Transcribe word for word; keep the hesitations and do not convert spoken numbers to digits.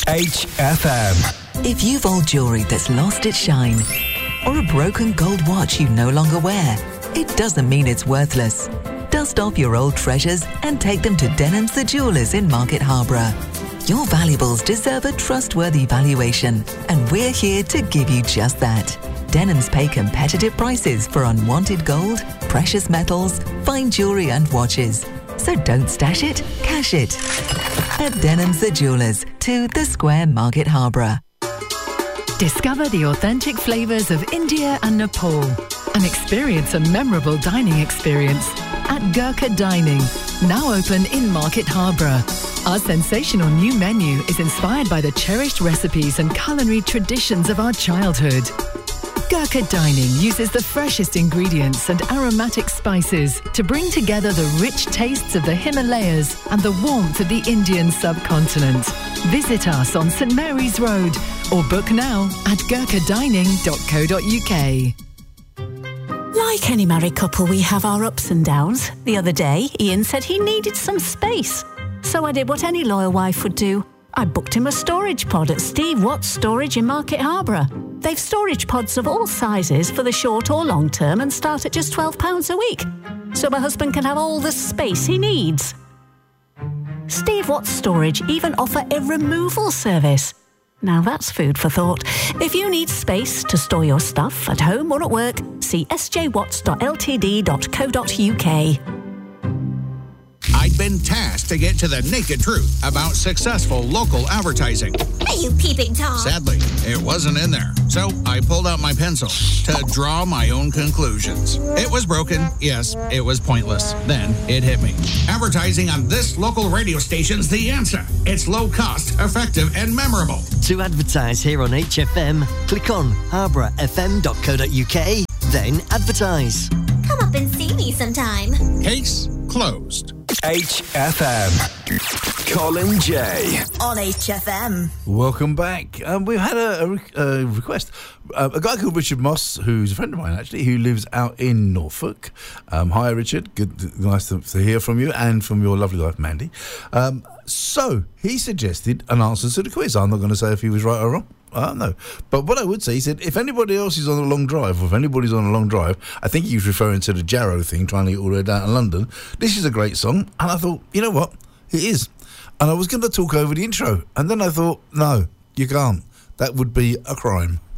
H F M. If you've old jewellery that's lost its shine, or a broken gold watch you no longer wear, it doesn't mean it's worthless. Dust off your old treasures and take them to Denham's the Jewellers in Market Harborough. Your valuables deserve a trustworthy valuation, and we're here to give you just that. Denham's pay competitive prices for unwanted gold, precious metals, fine jewellery and watches. So don't stash it, cash it. At Denham's the Jewellers, to the Square, Market Harborough. Discover the authentic flavours of India and Nepal and experience a memorable dining experience at Gurkha Dining, now open in Market Harborough. Our sensational new menu is inspired by the cherished recipes and culinary traditions of our childhood. Gurkha Dining uses the freshest ingredients and aromatic spices to bring together the rich tastes of the Himalayas and the warmth of the Indian subcontinent. Visit us on St Mary's Road or book now at gurkha dining dot co dot uk. Like any married couple, we have our ups and downs. The other day, Ian said he needed some space. So I did what any loyal wife would do. I booked him a storage pod at Steve Watts Storage in Market Harborough. They've storage pods of all sizes for the short or long term and start at just twelve pounds a week. So my husband can have all the space he needs. Steve Watts Storage even offer a removal service. Now that's food for thought. If you need space to store your stuff at home or at work, see s j watts dot l t d dot co dot u k. I'd been tasked to get to the naked truth about successful local advertising. Hey, you peeping Tom. Sadly, it wasn't in there. So I pulled out my pencil to draw my own conclusions. It was broken. Yes, it was pointless. Then it hit me. Advertising on this local radio station's the answer. It's low cost, effective, and memorable. To advertise here on H F M, click on harborough f m dot co dot u k, then advertise. Come up and see me sometime. Case closed. H F M. Colin J. On H F M. Welcome back. Um, we've had a, a, re- a request. Uh, a guy called Richard Moss, who's a friend of mine actually, who lives out in Norfolk. Um, hi, Richard. Good, nice to, to hear from you and from your lovely wife, Mandy. Um, so he suggested an answer to the quiz. I'm not going to say if he was right or wrong. I don't know. But what I would say, he said, if anybody else is on a long drive, or if anybody's on a long drive, I think he was referring to the Jarrow thing, trying to get all the way down to London. This is a great song. And I thought, you know what? It is. And I was going to talk over the intro. And then I thought, no, you can't. That would be a crime.